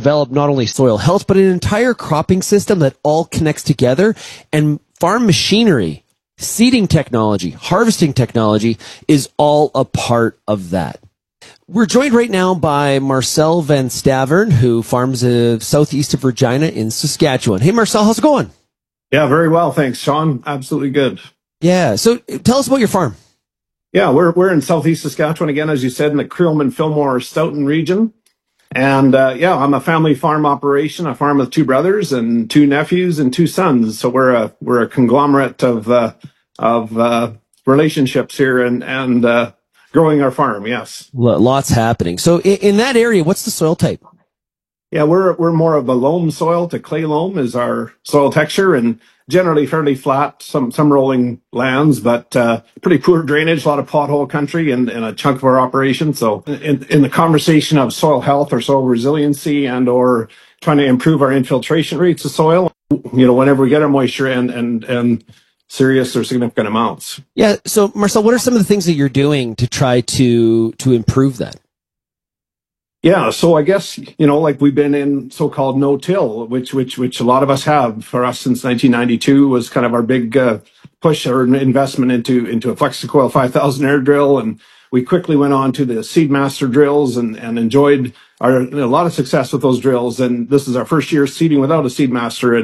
develop not only soil health, but an entire cropping system that all connects together. And farm machinery, seeding technology, harvesting technology is all a part of that. We're joined right now by Marcel Van Stavern, who farms southeast of Regina in Saskatchewan. Hey, Marcel, how's it going? Yeah, very well, thanks, Sean. Absolutely good. Yeah, so tell us about your farm. Yeah, we're in southeast Saskatchewan again, as you said, in the Creelman, Fillmore, Stoughton region. And I'm a family farm operation. I farm with two brothers and two nephews and two sons. So we're a conglomerate of relationships here and growing our farm. Yes, Lots happening. So in that area, what's the soil type? Yeah, we're more of a loam soil to clay loam is our soil texture, and generally fairly flat, some rolling lands, but pretty poor drainage, a lot of pothole country in a chunk of our operation. So in the conversation of soil health or soil resiliency and or trying to improve our infiltration rates of soil, whenever we get our moisture and serious or significant amounts. Yeah. So Marcel, what are some of the things that you're doing to try to improve that? Yeah, so I guess, like we've been in so-called no-till, which a lot of us have. For us since 1992 was kind of our big push or investment into a FlexiCoil 5000 air drill. And we quickly went on to the Seedmaster drills and enjoyed a lot of success with those drills. And this is our first year seeding without a Seedmaster.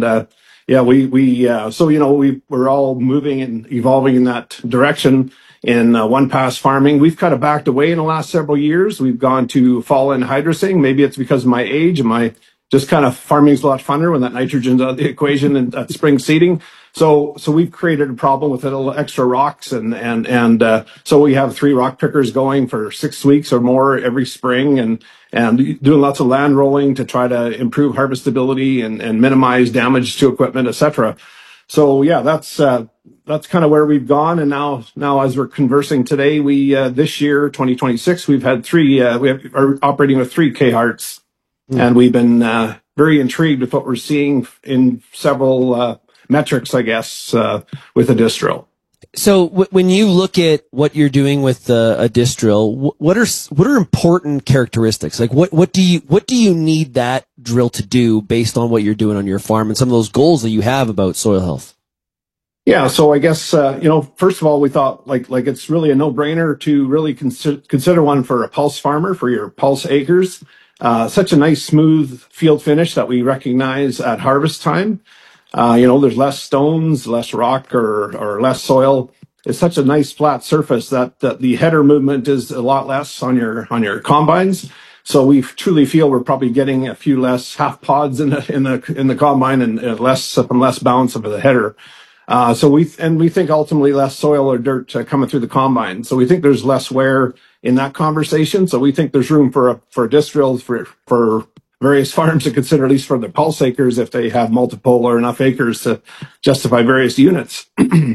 We're all moving and evolving in that direction. In one-pass farming, we've kind of backed away in the last several years. We've gone to fall-in hydrosing. Maybe it's because of my age and my just kind of farming's a lot funner when that nitrogen's out of the equation and at spring seeding. So we've created a problem with a little extra rocks so we have 3 rock pickers going for 6 weeks or more every spring and doing lots of land rolling to try to improve harvestability and minimize damage to equipment, etc. So yeah, that's kind of where we've gone. And now as we're conversing today, we this year 2026 we've had are operating with 3 K-Hearts, and we've been very intrigued with what we're seeing in several metrics, I guess, with a disc drill. So when you look at what you're doing with a disc drill, what are important characteristics? Like what do you need that drill to do based on what you're doing on your farm and some of those goals that you have about soil health? Yeah, so I guess first of all, we thought like it's really a no-brainer to really consider one for a pulse farmer for your pulse acres. Such a nice smooth field finish that we recognize at harvest time. There's less stones, less rock or less soil. It's such a nice flat surface that the header movement is a lot less on your combines. So we truly feel we're probably getting a few less half pods in the combine and less bounce of the header. So we think ultimately less soil or dirt coming through the combine. So we think there's less wear in that conversation. So we think there's room for a disc drill for various farms to consider, at least for their pulse acres, if they have multiple or enough acres to justify various units.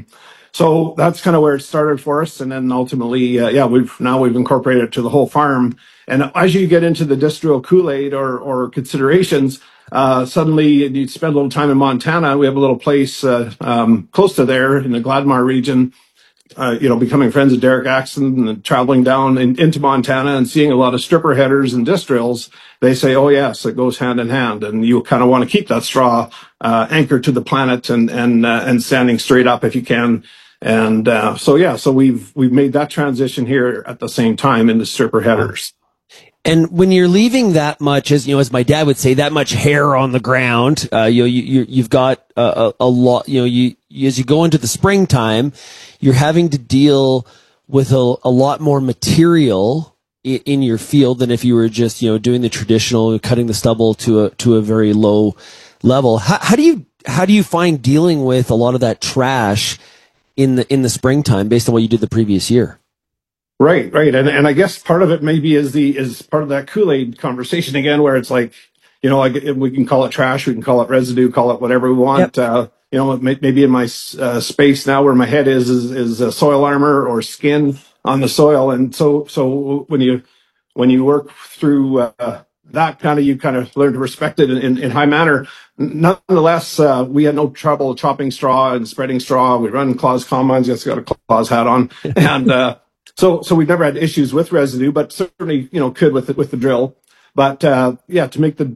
So that's kind of where it started for us. And then ultimately, we've incorporated it to the whole farm. And as you get into the disc drill Kool-Aid or considerations, suddenly you spend a little time in Montana. We have a little place close to there in the Gladmar region, becoming friends of Derek Axon and traveling down into Montana and seeing a lot of stripper headers and disc drills. They say, oh yes, it goes hand in hand, and you kind of want to keep that straw anchored to the planet and standing straight up if you can. And so we've made that transition here at the same time in the stripper headers. And when you're leaving that much, as my dad would say, that much hair on the ground, you've got a lot. As you go into the springtime, you're having to deal with a lot more material in your field than if you were just doing the traditional cutting the stubble to a very low level. How do you find dealing with a lot of that trash in the springtime based on what you did the previous year? Right. And I guess part of it maybe is part of that Kool-Aid conversation again, where it's like, we can call it trash, we can call it residue, call it whatever we want. Yep. Maybe in my space now where my head is soil armor or skin on the soil. And so when you work through that you kind of learn to respect it in high manner. Nonetheless, we had no trouble chopping straw and spreading straw. We run Claus combines. Just got a Claus hat on. And, so we've never had issues with residue, but certainly, could with the drill. But, to make the